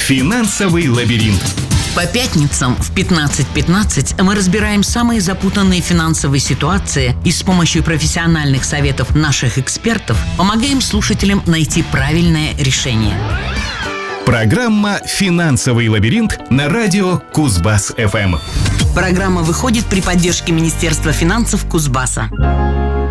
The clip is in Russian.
Финансовый лабиринт. По пятницам в 15:15 мы разбираем самые запутанные финансовые ситуации и с помощью профессиональных советов наших экспертов помогаем слушателям найти правильное решение. Программа «Финансовый лабиринт» на радио Кузбасс-ФМ. Программа выходит при поддержке Министерства финансов Кузбасса.